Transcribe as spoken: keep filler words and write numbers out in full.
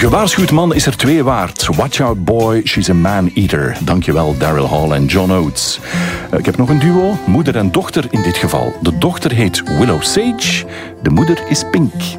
gewaarschuwd man is er twee waard. Watch out boy, she's a man-eater. Dankjewel Daryl Hall en John Oates. Uh, ik heb nog een duo, moeder en dochter in dit geval. De dochter heet Willow Sage, de moeder is Pink.